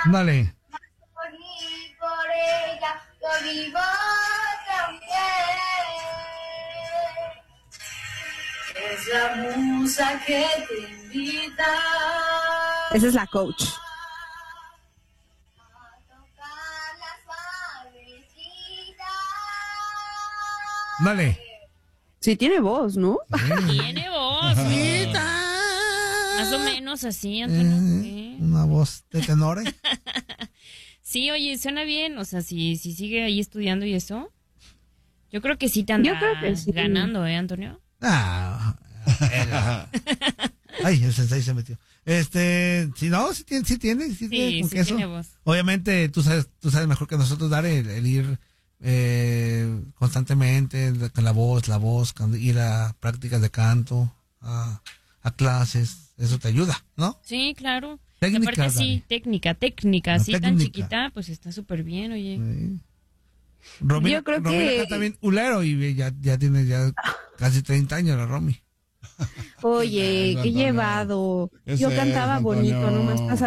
Dale. Y por ella yo vivo también. Es la musa que te invita. Esa es la coach. A tocar las suavecitas. Dale. Sí, tiene voz, ¿no? Tiene voz. Más o menos así, Antonio. Sí. Una voz de tenores. Sí, oye, suena bien. O sea, si sigue ahí estudiando y eso, yo creo que sí te anda Yo creo que sí. ganando, Antonio? Ah, ay, el sensei se metió. Si no, sí tiene con Sí, queso. tiene voz. Obviamente, tú sabes mejor que nosotros dar el ir constantemente con la voz, ir a prácticas de canto, a clases, eso te ayuda, ¿no? Sí, claro. Técnica, Y aparte sí, Dani. técnica, así tan técnica. chiquita, pues está súper bien, oye. Sí. Romina, Yo creo Romina que- canta bien ulero y ya tiene casi 30 años la Romy. Oye, Eso, qué Antonio. llevado. Ese Yo es, cantaba Antonio. bonito, nomás pasa